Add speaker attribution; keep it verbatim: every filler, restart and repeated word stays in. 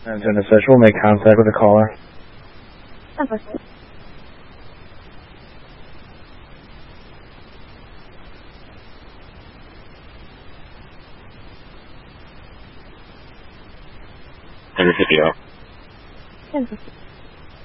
Speaker 1: And an official make contact with the caller.
Speaker 2: ten-four.
Speaker 3: Hundred fifty out.
Speaker 2: ten-four.